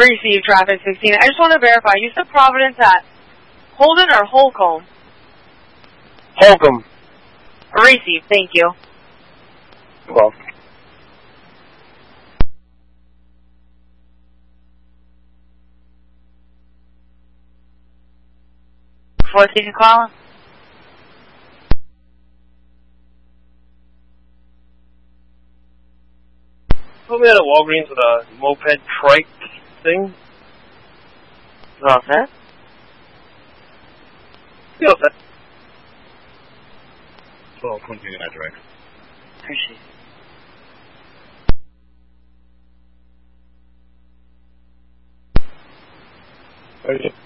Receive traffic 16. I just want to verify. You said Providence at Holden or Holcomb? Holcomb. Receive, thank you. Well. 4 station call. Put me at a Walgreens with a moped trike thing. All set? All set. So I'll continue in that direction. Appreciate it.